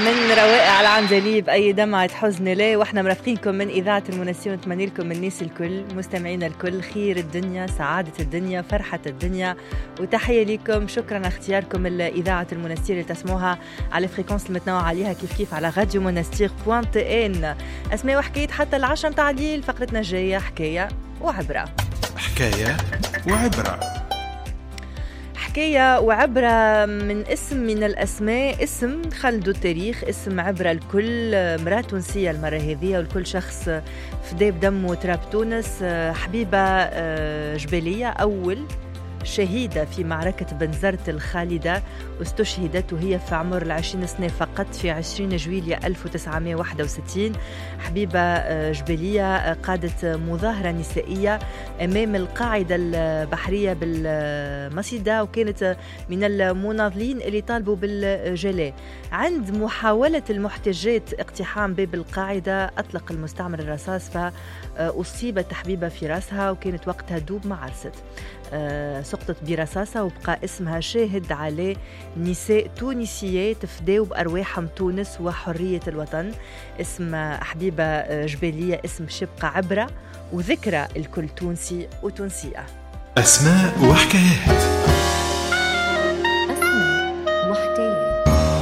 من روائع العندليب أي دمعة حزن ليه، وإحنا مرافقينكم من إذاعة المنسية ونتمنى لكم الناس الكل مستمعينا الكل خير الدنيا، سعادة الدنيا، فرحة الدنيا، وتحية لكم. شكرا اختياركم الإذاعة المنسية اللي تسموها على فريكونس المتنوعة عليها كيف على راديو منستير .ان. أسماء وحكاية حتى العشرة متاع الليل. فقرتنا الجاية حكاية وعبرة. حكاية وعبرة. حكاية وعبرة من اسم من الأسماء، اسم خلدو التاريخ، اسم عبرة الكل. مرأة تونسية المرة هذه، والكل شخص فداء بدم وتراب تونس. حبيبة جبالية، أول شهيدة في معركة بنزرت الخالدة، واستشهدت وهي في عمر 20 سنة فقط في 20 جويلية 1961. حبيبة جبالية قادت مظاهرة نسائية أمام القاعدة البحرية بالمصيدة، وكانت من المناضلين اللي طالبوا بالجلاء. عند محاولة المحتجات اقتحام باب القاعدة أطلق المستعمر الرصاص، فأصيبت حبيبة في رأسها، وكانت وقتها دوب ما عرست. سقطت برصاصة، وبقى اسمها شاهد على نساء تونسيات فداوا بأرواحهم تونس وحرية الوطن. اسم حبيبة جبالية اسم شبقى عبرة وذكرى الكل تونسي وتونسية. أسماء وحكايات.